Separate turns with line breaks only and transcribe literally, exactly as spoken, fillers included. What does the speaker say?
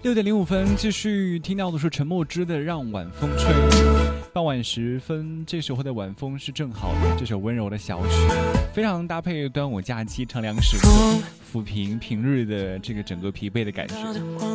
六点零五分，继续听到的是陈默之的《让晚风吹》。傍晚时分，这时候的晚风是正好的，这首温柔的小曲，非常搭配端午假期乘凉时刻，抚平平日的这个整个疲惫的感觉。